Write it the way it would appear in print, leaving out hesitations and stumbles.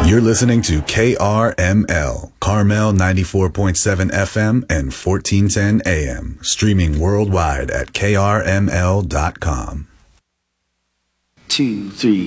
You're listening to KRML, Carmel 94.7 FM and 1410 AM, streaming worldwide at krml.com. 2, 3.